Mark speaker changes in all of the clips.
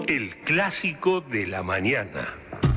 Speaker 1: El clásico de la mañana.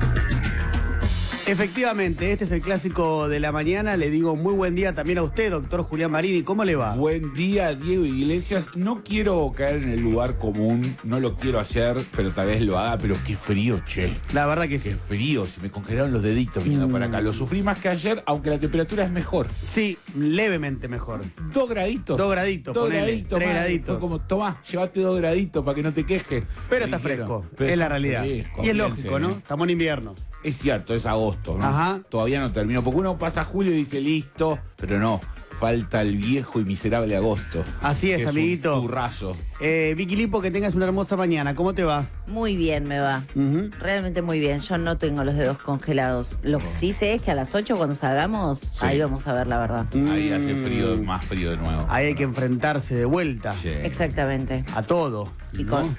Speaker 2: Efectivamente, este es el clásico de la mañana. Le digo muy buen día también a usted, doctor Julián Marini. ¿Cómo le va?
Speaker 3: Buen día, Diego Iglesias. No quiero caer en el lugar común, no lo quiero hacer, pero tal vez lo haga, pero qué frío, che.
Speaker 2: La verdad que sí.
Speaker 3: Qué frío, se me congelaron los deditos viniendo para acá. Lo sufrí más que ayer, aunque la temperatura es mejor.
Speaker 2: Sí, levemente mejor.
Speaker 3: 2 graditos.
Speaker 2: 2 graditos,
Speaker 3: 2
Speaker 2: ponele,
Speaker 3: graditos,
Speaker 2: 3
Speaker 3: madre.
Speaker 2: graditos.
Speaker 3: Fue como, tomá, llévate 2 graditos para que no te quejes.
Speaker 2: Pero está
Speaker 3: Me dijeron,
Speaker 2: fresco,
Speaker 3: pero
Speaker 2: es la
Speaker 3: está
Speaker 2: realidad.
Speaker 3: fresco,
Speaker 2: Y es
Speaker 3: fíjense,
Speaker 2: lógico, ¿no? Estamos en invierno.
Speaker 3: Es cierto, es agosto, ¿no?
Speaker 2: Ajá.
Speaker 3: Todavía no terminó, porque uno pasa julio y dice listo, pero no, falta el viejo y miserable agosto.
Speaker 2: Así es,
Speaker 3: que
Speaker 2: amiguito.
Speaker 3: un turrazo.
Speaker 2: Vicky Lipo, que tengas una hermosa mañana. ¿Cómo te va?
Speaker 4: Muy bien me va.
Speaker 2: Ujú.
Speaker 4: Realmente muy bien. Yo no tengo los dedos congelados. Lo que sí sé es que a las 8 cuando salgamos, ahí vamos a ver la verdad.
Speaker 3: Ahí hace frío, más frío de nuevo.
Speaker 2: Ahí hay que enfrentarse de vuelta
Speaker 3: Sí.
Speaker 4: Exactamente.
Speaker 2: a todo.
Speaker 4: Y
Speaker 2: ¿no?
Speaker 4: con...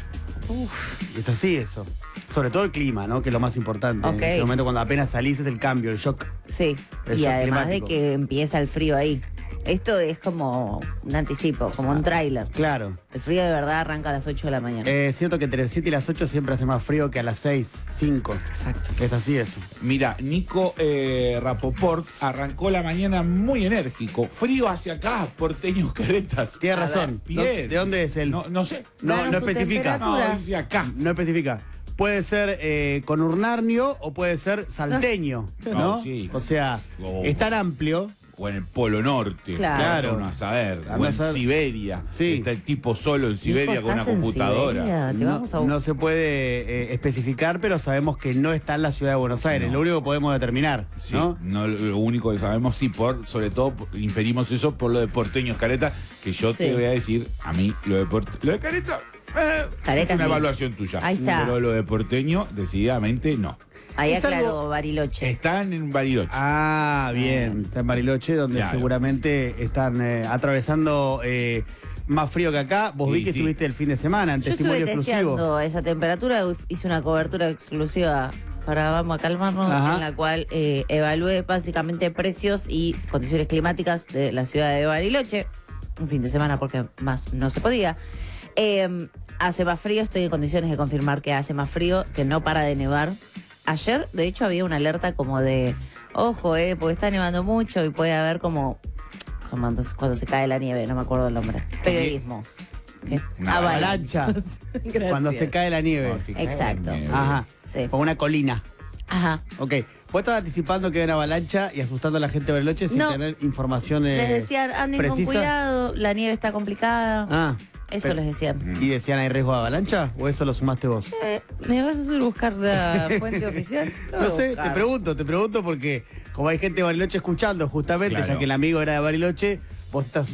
Speaker 2: Es así eso. Sobre todo el clima, ¿no? Que es lo más importante.
Speaker 4: Ok.
Speaker 2: En este momento cuando apenas salís es el cambio, el shock.
Speaker 4: Sí.
Speaker 2: El
Speaker 4: Y
Speaker 2: shock
Speaker 4: además
Speaker 2: climático.
Speaker 4: de que empieza el frío ahí. Esto es como un anticipo, como un tráiler.
Speaker 2: Claro.
Speaker 4: El frío de verdad arranca a las 8 de la mañana.
Speaker 2: Es cierto que entre las 7 y las 8 siempre hace más frío que a las 6, 5.
Speaker 4: Exacto.
Speaker 2: Es así eso.
Speaker 3: Mira, Nico Rapoport arrancó la mañana muy enérgico. Frío hacia acá, porteños caretas.
Speaker 2: Tiene
Speaker 4: A
Speaker 2: razón.
Speaker 3: ver,
Speaker 2: ¿No?
Speaker 3: bien.
Speaker 2: ¿De dónde es él?
Speaker 3: No sé.
Speaker 2: No,
Speaker 4: Danos
Speaker 2: no
Speaker 4: su
Speaker 2: especifica.
Speaker 4: temperatura.
Speaker 3: No, dice acá.
Speaker 2: No especifica. Puede ser con urnarnio o puede ser salteño, ¿no?
Speaker 3: No, sí.
Speaker 2: O sea,
Speaker 3: O-
Speaker 2: es tan amplio.
Speaker 3: O en el Polo Norte.
Speaker 4: Claro.
Speaker 3: Vaya uno a saber.
Speaker 2: Anda
Speaker 3: O
Speaker 2: a
Speaker 3: en
Speaker 2: saber.
Speaker 3: Siberia.
Speaker 2: Sí.
Speaker 3: Está el tipo solo en Siberia con una
Speaker 4: ¿estás en
Speaker 3: computadora.
Speaker 4: Siberia? Te
Speaker 2: No,
Speaker 4: vamos a
Speaker 2: no se puede especificar, pero sabemos que no está en la ciudad de Buenos Aires.
Speaker 3: No.
Speaker 2: Lo único que podemos determinar,
Speaker 3: Sí,
Speaker 2: ¿no?
Speaker 3: no, lo único que sabemos, sí, sobre todo inferimos eso por lo de porteños careta, que yo
Speaker 4: Sí.
Speaker 3: te voy a decir, a mí lo de careta,
Speaker 4: Careta,
Speaker 3: es una
Speaker 4: sí.
Speaker 3: evaluación tuya.
Speaker 4: Ahí está.
Speaker 3: Pero lo de porteño, decididamente, no.
Speaker 4: Ahí
Speaker 2: Es
Speaker 4: aclaró
Speaker 2: algo-
Speaker 4: Bariloche.
Speaker 3: Están en Bariloche.
Speaker 2: Ah, bien. Está en Bariloche, donde
Speaker 3: Claro.
Speaker 2: seguramente están atravesando más frío que acá. Vos vi
Speaker 3: Sí,
Speaker 2: que
Speaker 3: sí.
Speaker 2: estuviste el fin de semana en
Speaker 4: Yo estuve
Speaker 2: testimonio exclusivo.
Speaker 4: testeando esa temperatura, hice una cobertura exclusiva para Vamos a Calmarnos,
Speaker 2: Ajá.
Speaker 4: en la cual evalué básicamente precios y condiciones climáticas de la ciudad de Bariloche. Un fin de semana porque más no se podía. Hace más frío, estoy en condiciones de confirmar que hace más frío, que no para de nevar. Ayer, de hecho, había una alerta como de, ojo, porque está nevando mucho y puede haber como cuando se cae la nieve, no me acuerdo el nombre. Periodismo. ¿Qué?
Speaker 3: Una
Speaker 2: Avalancha.
Speaker 4: Gracias.
Speaker 2: Cuando se cae la nieve.
Speaker 3: No, sí,
Speaker 4: Exacto.
Speaker 3: nieve.
Speaker 2: Ajá.
Speaker 4: Sí.
Speaker 2: Con una colina.
Speaker 4: Ajá.
Speaker 2: Ok. Vos estabas anticipando que era una avalancha y asustando a la gente de Bariloche sin
Speaker 4: No.
Speaker 2: tener información
Speaker 4: Les decían, anden con
Speaker 2: precisa.
Speaker 4: cuidado, la nieve está complicada.
Speaker 2: Ah.
Speaker 4: Eso
Speaker 2: pero-
Speaker 4: les decían.
Speaker 2: ¿Y decían hay riesgo de avalancha? ¿O eso lo sumaste vos?
Speaker 4: ¿Me vas a hacer buscar la fuente oficial? Lo voy
Speaker 2: No
Speaker 4: a
Speaker 2: sé,
Speaker 4: buscar.
Speaker 2: te pregunto porque como hay gente de Bariloche escuchando justamente,
Speaker 3: Claro.
Speaker 2: ya que el amigo era de Bariloche, vos estás